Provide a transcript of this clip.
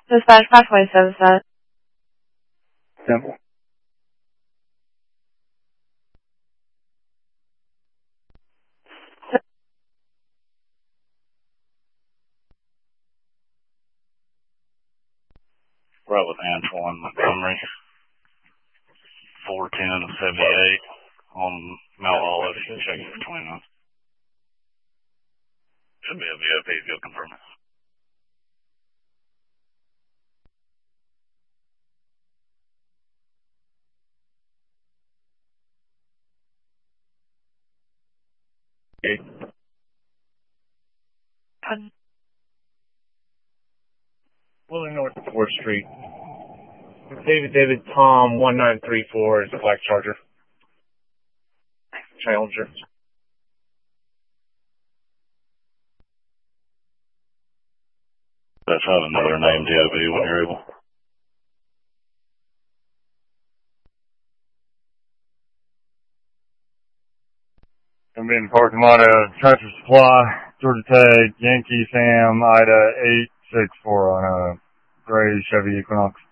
Dispatch Pathway says that. Simple. Right with Antoine Montgomery, 410 78 on Mount Olive, checking for 29. Should be a VIP, if you'll confirm it. Willing North 4th Street. David Tom 1934 is the black Charger. Challenger. Let's have another name DOB when you're able. I'm in the parking lot of Tractor Supply, Georgia Tech, Yankee Sam, Ida 864 on a gray Chevy Equinox.